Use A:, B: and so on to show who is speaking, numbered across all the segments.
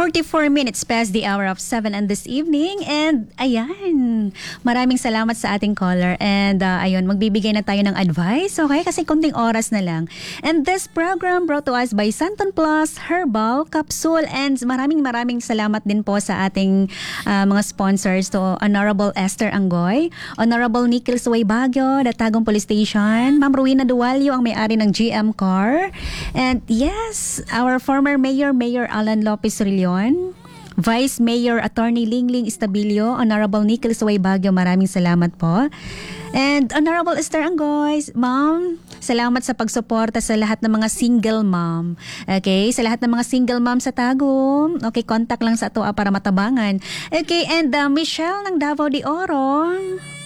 A: 44 minutes past the hour of 7 and this evening. And ayan, maraming salamat sa ating caller. And ayun, magbibigay na tayo ng advice, okay? Kasi konting oras na lang. And this program brought to us by Santon Plus Herbal Capsule. And maraming salamat din po sa ating mga sponsors, to Honorable Esther Anggoy, Honorable Nikhil Suway Baguio, Datagong Police Station, Ma'am Rowena Duvalio, ang may-ari ng GM Car. And yes, our former Mayor Alan Lopez Rillion, Vice Mayor Attorney Lingling Estabilio, Honorable Nikhil Suway Baguio, maraming salamat po. And Honorable Esther Anggoy, Ma'am, salamat sa pagsuporta sa lahat ng mga single mom. Okay, sa lahat ng mga single mom sa Tagum. Okay, contact lang sa ato para matabangan. Okay, and Michelle ng Davao de Oro.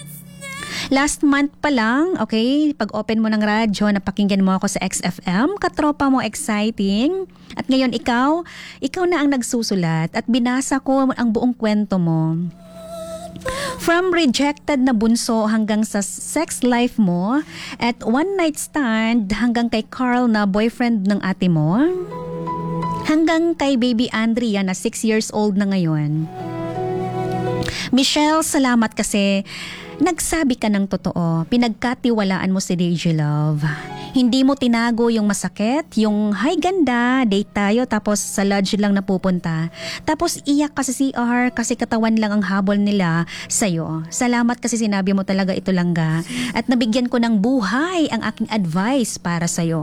A: Last month pa lang, okay, pag open mo ng radyo, napakinggan mo ako sa XFM, katropa mo exciting. At ngayon ikaw na ang nagsusulat at binasa ko ang buong kwento mo. From rejected na bunso hanggang sa sex life mo, at one night stand hanggang kay Carl na boyfriend ng ate mo, hanggang kay baby Andrea na 6 years old na ngayon. Michelle, salamat kasi nagsabi ka ng totoo. Pinagkatiwalaan mo si DJ Love. Hindi mo tinago yung masakit, yung hi ganda, date tayo, tapos sa lodge lang napupunta. Tapos iyak ka sa CR kasi katawan lang ang habol nila sa'yo. Salamat kasi sinabi mo talaga ito langga. At nabigyan ko ng buhay ang aking advice para sa'yo.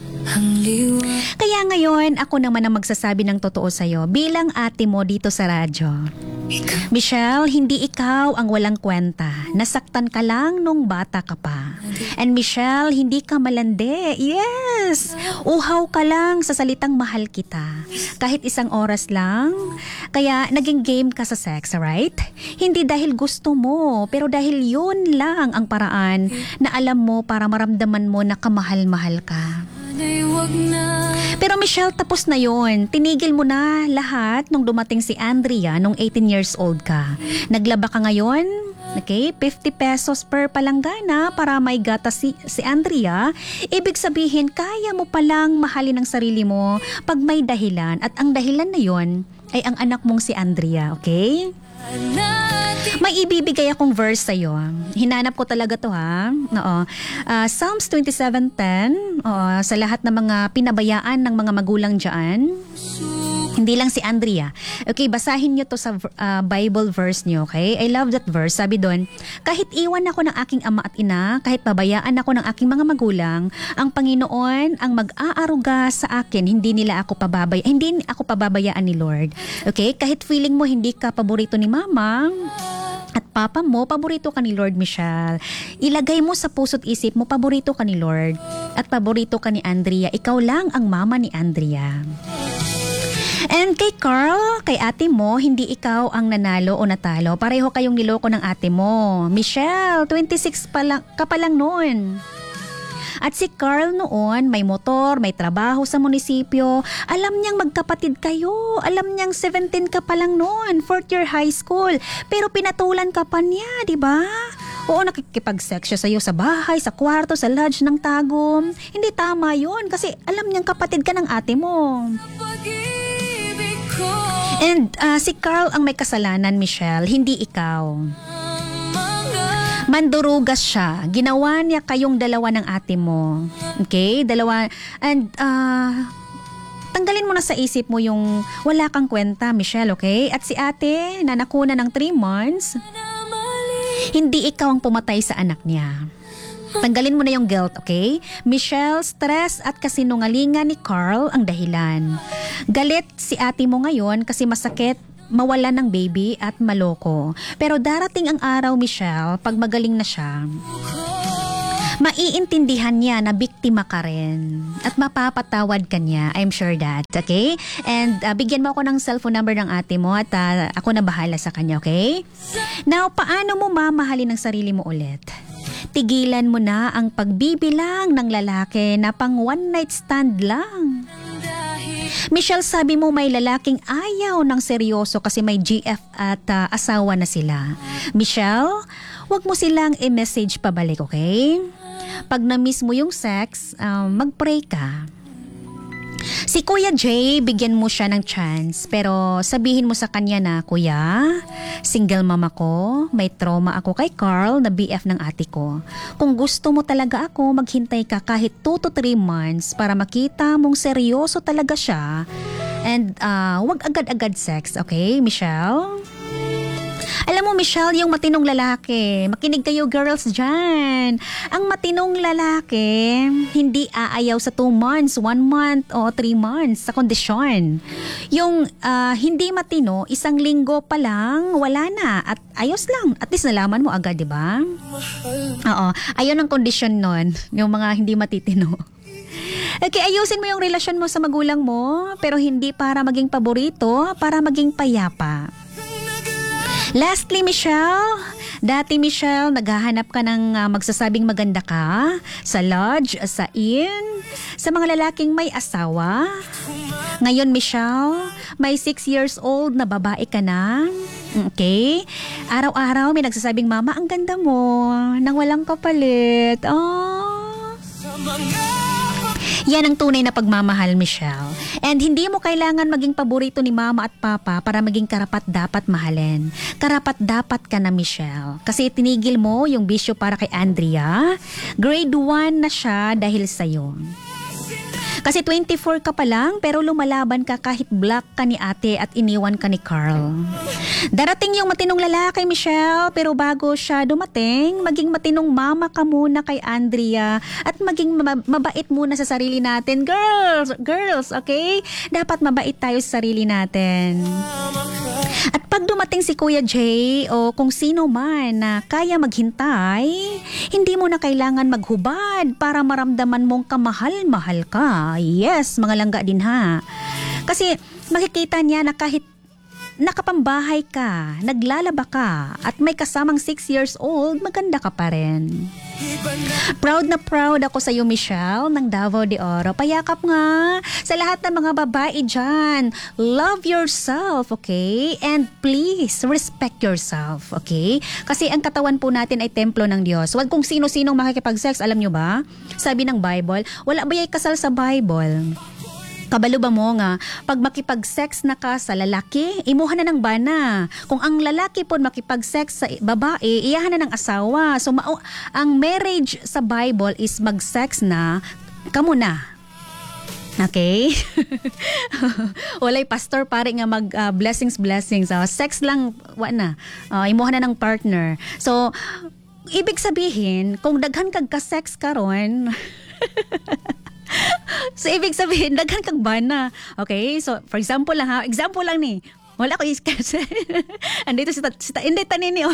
A: Kaya ngayon, ako naman ang magsasabi ng totoo sa'yo bilang ate mo dito sa radyo. Michelle, hindi ikaw ang walang kwenta. Nasaktan ka lang nung bata ka pa. And Michelle, hindi ka malandi. Yes! Uhaw ka lang sa salitang mahal kita. Kahit isang oras lang. Kaya naging game ka sa sex, right? Hindi dahil gusto mo, pero dahil yun lang ang paraan na alam mo para maramdaman mo na kamahal-mahal ka. Pero Michelle, tapos na yon. Tinigil mo na lahat nung dumating si Andrea nung 18 years old ka. Naglaba ka ngayon, okay, 50 pesos per palanggana para may gata si Andrea. Ibig sabihin, kaya mo palang mahalin ang sarili mo pag may dahilan. At ang dahilan na yon ay ang anak mong si Andrea, okay? May ibibigay akong verse sa'yo. Hinanap ko talaga to, ha. Oo. Psalms 27:10, sa lahat ng mga pinabayaan ng mga magulang dyan. Hindi lang si Andrea. Okay, basahin nyo to sa Bible verse nyo, okay? I love that verse. Sabi doon, kahit iwan ako ng aking ama at ina, kahit pabayaan ako ng aking mga magulang, ang Panginoon ang mag-aaruga sa akin. Hindi ako pababayaan ni Lord. Okay? Kahit feeling mo hindi ka paborito ni mama at papa mo, paborito ka ni Lord, Michelle. Ilagay mo sa puso't isip mo, paborito ka ni Lord at paborito ka ni Andrea. Ikaw lang ang mama ni Andrea. And kay Carl, kay ate mo, hindi ikaw ang nanalo o natalo. Pareho kayong niloko ng ate mo. Michelle, 26 ka pa lang noon. At si Carl noon, may motor, may trabaho sa munisipyo. Alam niyang magkapatid kayo. Alam niyang 17 ka pa lang noon, 4th year high school. Pero pinatulan ka pa niya, di ba? Oo, nakikipag-sex siya sa'yo sa bahay, sa kwarto, sa lodge ng Tagum. Hindi tama yun kasi alam niyang kapatid ka ng ate mo. And si Carl ang may kasalanan, Michelle, hindi ikaw. Mandurugas siya. Ginawa niya kayong dalawa ng ate mo. Okay? Dalawa. And tanggalin mo na sa isip mo yung wala kang kwenta, Michelle, okay? At si ate na nakuna ng 3 months, hindi ikaw ang pumatay sa anak niya. Tanggalin mo na yung guilt, okay? Michelle, stress at kasinungalingan ni Carl ang dahilan. Galit si ate mo ngayon kasi masakit mawala ng baby at maloko. Pero darating ang araw, Michelle, pag magaling na siya, maiintindihan niya na biktima ka rin at mapapatawad ka niya. I'm sure that, okay? And bigyan mo ako ng cellphone number ng ate mo at ako na bahala sa kanya, okay? Now, paano mo mamahalin ang sarili mo ulit? Tigilan mo na ang pagbibilang ng lalaki na pang one night stand lang. Michelle, sabi mo may lalaking ayaw ng seryoso kasi may GF at asawa na sila. Michelle, wag mo silang i-message pabalik, okay? Pag na-miss mo yung sex, mag-pray ka. Si Kuya Jay, bigyan mo siya ng chance. Pero sabihin mo sa kanya na, Kuya, single mama ko, may trauma ako kay Carl na BF ng ate ko. Kung gusto mo talaga ako, maghintay ka kahit 2 to 3 months para makita mong seryoso talaga siya. And wag agad-agad sex, okay, Michelle? Alam mo, Michelle, yung matinong lalaki, makinig kayo girls dyan. Ang matinong lalaki, hindi aayaw sa 2 months, 1 month o 3 months sa kondisyon. Yung hindi matino, 1 linggo pa lang, wala na. At ayos lang. At least nalaman mo agad, di ba? Oo. Ayun ang kondisyon nun, yung mga hindi matitino. Okay, ayusin mo yung relasyon mo sa magulang mo, pero hindi para maging paborito, para maging payapa. Lastly, Michelle, dati Michelle, naghahanap ka ng magsasabing maganda ka sa lodge, sa inn, sa mga lalaking may asawa. Ngayon, Michelle, may 6 years old na babae ka na. Okay? Araw-araw may nagsasabing, Mama, ang ganda mo, nang walang kapalit. Oh. Yan ang tunay na pagmamahal, Michelle. And hindi mo kailangan maging paborito ni Mama at Papa para maging karapat-dapat mahalin. Karapat-dapat ka na, Michelle. Kasi tinigil mo yung bisyo para kay Andrea. Grade 1 na siya dahil sa'yo. Kasi 24 ka pa lang pero lumalaban ka kahit black ka ni ate at iniwan ka ni Carl. Darating yung matinong lalaki, Michelle, pero bago siya dumating, maging matinong mama ka muna kay Andrea at maging mabait muna sa sarili natin. Girls, okay? Dapat mabait tayo sa sarili natin. At pag dumating si Kuya Jay o kung sino man na kaya maghintay, hindi mo na kailangan maghubad para maramdaman mong kamahal-mahal ka. Yes, mga langga din ha. Kasi makikita niya na kahit nakapambahay ka, naglalaba ka, at may kasamang 6 years old, maganda ka pa rin. Proud na proud ako sa iyo, Michelle, ng Davao de Oro. Payakap nga sa lahat ng mga babae dyan. Love yourself, okay? And please, respect yourself, okay? Kasi ang katawan po natin ay templo ng Diyos. Huwag kung sino-sinong makikipag-sex, alam nyo ba? Sabi ng Bible, wala ba yung kasal sa Bible? Kabalo ba mo nga, pag makipag-sex na ka sa lalaki, imuhan na ng bana. Kung ang lalaki po makipag-sex sa babae, iyahan na ng asawa. So, ang marriage sa Bible is mag-sex na, kamo na. Okay? Walay pastor pare nga mag blessings. Sex lang, na. Imuhan na ng partner. So, ibig sabihin, kung daghan kag ka-sex karon, so, ibig sabihin, daghan kang bana. Okay? So, for example lang ha. Example lang ni. Wala ko i-sketch. Andito si hindi tanini.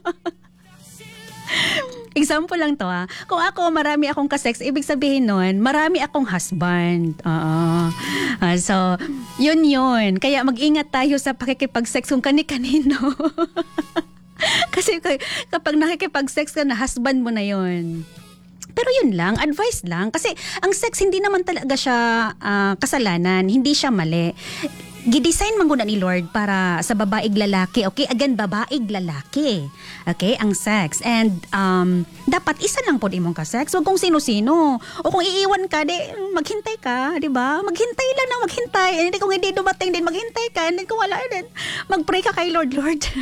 A: Example lang to ha. Kung ako, marami akong ka-sex, ibig sabihin nun, marami akong husband. So, yun. Kaya mag-ingat tayo sa pakikipag-sex kung kani-kanino. Kasi kapag nakikipag-sex ka na, husband mo na yun. Pero yun lang, advice lang. Kasi ang sex hindi naman talaga siya kasalanan. Hindi siya mali. Gidesign man guna ni Lord para sa babaeng lalaki. Okay? Again, babaeng lalaki. Okay? Ang sex. And dapat isa lang po imong ka-sex. Huwag kung sino-sino. O kung iiwan ka, maghintay ka. Diba? Maghintay lang na maghintay. And kung hindi dumating din, maghintay ka. And kung wala din, mag-pray ka kay Lord.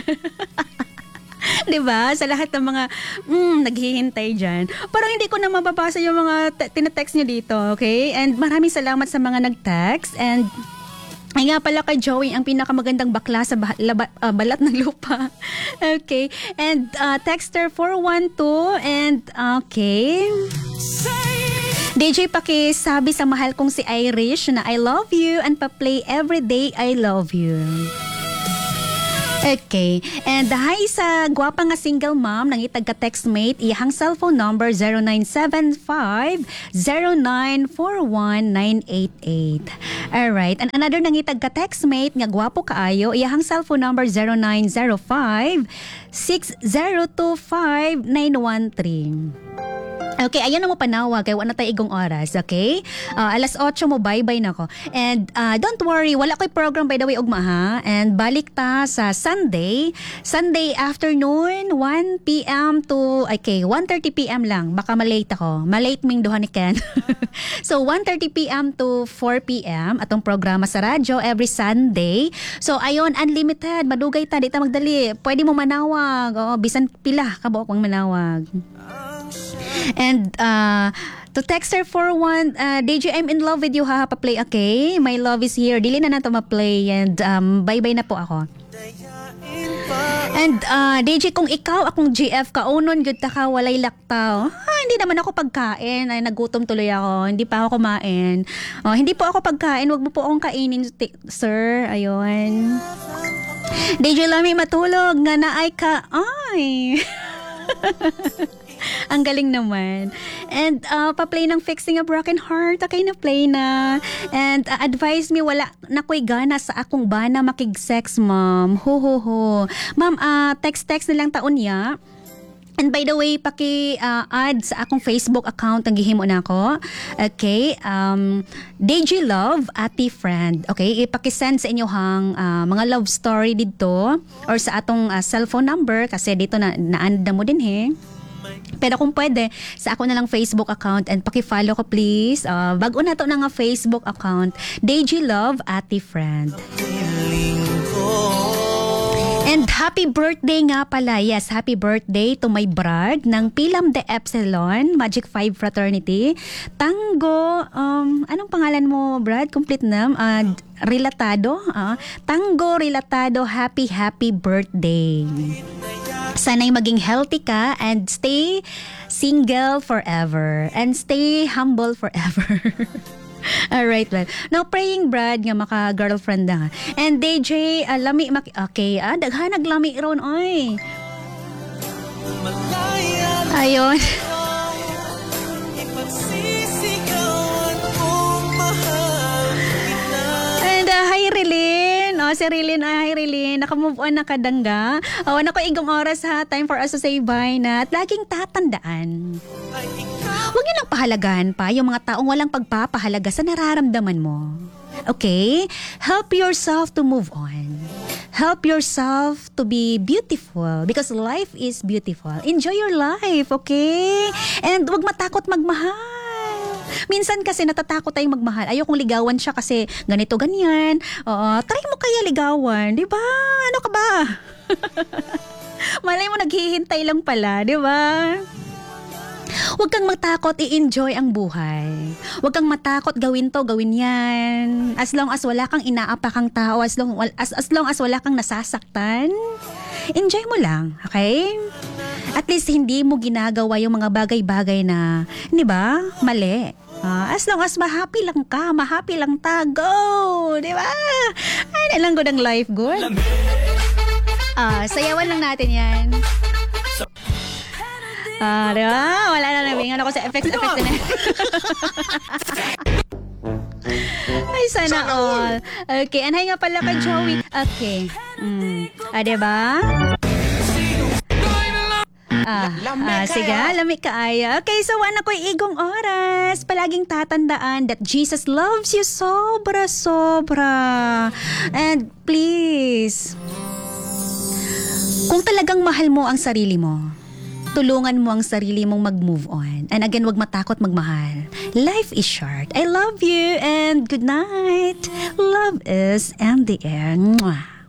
A: Diba? Sa lahat ng mga naghihintay dyan. Parang hindi ko na mababasa yung mga tinatext nyo dito, okay? And maraming salamat sa mga nag-text. And ay nga pala kay Joey, ang pinakamagandang bakla sa balat ng lupa. Okay. And texter 412 and okay. DJ pakisabi sa mahal kong si Irish na I love you and pa-play everyday I love you. Okay. And hi sa gwapa nga single mom nang itag ka-textmate, iyahang cellphone number 0975-0941-988. Alright. And another nang itag ka-textmate nga gwapo kaayo, iyahang cellphone number 0905-6025-913. Okay, ayan na mo panawag. Kaya wala tayo igong oras, okay? 8:00 mo, bye-bye na ko. And don't worry, wala ko'y program by the way, ugma ha? And balik ta sa Sunday afternoon, 1 p.m. to, 1:30 p.m. lang. Baka malate ako. Malate ming duha ni Ken. So, 1:30 p.m. to 4 p.m. atong programa sa radyo every Sunday. So, ayon, unlimited. Madugay ta, di ta magdali. Pwede mo manawag. Bisan pila, kabuok mong manawag. And to Texter 41, DJ, I'm in love with you ha, pa-play, okay? My love is here. Dili na nato ma-play and bye-bye na po ako. And DJ, kung ikaw akong GF ka, unon gud ta ka walay laktaw. Hindi naman ako pagkain. Ay, nagutom tuloy ako. Hindi pa ako kumain. Hindi po ako pagkain. Wag mo po akong kainin, sir. Ayun. DJ Lami, matulog nga naay ka. Ay. Ang galing naman. And pa-play ng Fixing a Broken Heart. Okay na play na. And advise me, wala na ko'y gana sa akong bana makig-sex, ma'am. Ho. Ma'am, text na lang taon ya. And by the way, paki-add sa akong Facebook account ang gihimo na ako. Okay? DJ Love, Ati Friend. Okay? Ipaki-send sa inyohang mga love story dito or sa atong cellphone number kasi dito na-add na mo din Pero kung pwede, sa ako na lang Facebook account and paki-follow ko please. Bago na to na nga Facebook account, DJ Love, Ati Friend. And happy birthday nga pala. Yes, happy birthday to my brad ng Pilam de Epsilon, Magic 5 Fraternity. Tango, anong pangalan mo, Brad? Complete name? Relatado? Tango Relatado, happy birthday. Sana'y maging healthy ka and stay single forever and stay humble forever. Alright, well. Now, praying Brad nga maka-girlfriend na. And DJ, lami, okay, daghan naglami ron, oy. Ayun. And hi, Rilin. Si Rilin, hi, Rilin. Nakamove on na kadangga. Ano ko igong oras ha. Time for us to say bye na. At laging tatandaan. Huwag niyo lang pahalagahan pa yung mga taong walang pagpapahalaga sa nararamdaman mo. Okay? Help yourself to move on. Help yourself to be beautiful because life is beautiful. Enjoy your life, okay? And huwag matakot magmahal. Minsan kasi natatakot tayong magmahal. Ayokong ligawan siya kasi ganito, ganyan. Try mo kaya ligawan. Di ba? Ano ka ba? Malay mo naghihintay lang pala. Di ba? Huwag kang matakot, i-enjoy ang buhay. Huwag kang matakot, gawin to, gawin yan. As long as wala kang inaapakang tao, as long as wala kang nasasaktan, enjoy mo lang, okay? At least hindi mo ginagawa yung mga bagay-bagay na, di ba, mali. As long as ma-happy lang ka, ma-happy lang ta, go! Di ba? Ay, nalang good ang life, good. Sayawan lang natin yan. Diba? Wala na nabingan ako sa effects na. Ay, sana all. Okay, anhay nga pala kay Joey. Okay. Diba? Sige, lami ka aya. Okay, so wala ko'y igong oras. Palaging tatandaan that Jesus loves you sobra. And please, kung talagang mahal mo ang sarili mo, tulungan mo ang sarili mong mag-move on. And again, wag matakot magmahal. Life is short. I love you and good night. Love is in the air. Mwah.